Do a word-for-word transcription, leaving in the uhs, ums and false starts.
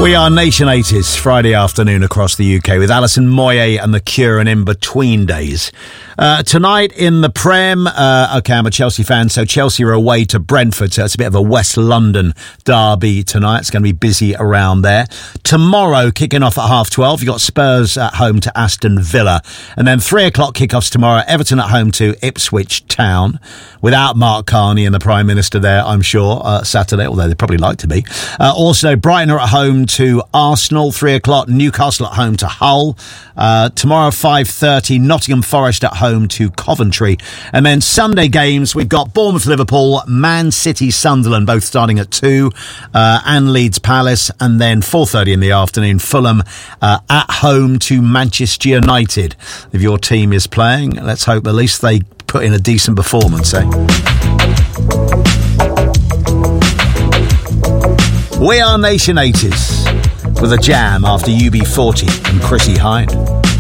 We are Nation eighties, Friday afternoon across the U K with Alison Moyet and The Cure and In Between Days. Uh, tonight in the Prem, uh, okay, I'm a Chelsea fan, so Chelsea are away to Brentford, so it's a bit of a West London derby tonight. It's going to be busy around there. Tomorrow, kicking off at half twelve, you've got Spurs at home to Aston Villa. And then three o'clock kickoffs tomorrow, Everton at home to Ipswich Town. Without Mark Carney and the Prime Minister there, I'm sure, uh, Saturday, although they'd probably like to be. Uh, also, Brighton are at home to Arsenal, three o'clock, Newcastle at home to Hull. Uh, tomorrow, five thirty, Nottingham Forest at home to Coventry. And then Sunday games, we've got Bournemouth Liverpool, Man City Sunderland, both starting at two, uh, and Leeds Palace. And then four thirty in the afternoon, Fulham uh, at home to Manchester United. If your team is playing, let's hope at least they put in a decent performance, eh? We are Nation eighties with a jam after U B forty and Chrissy Hynde.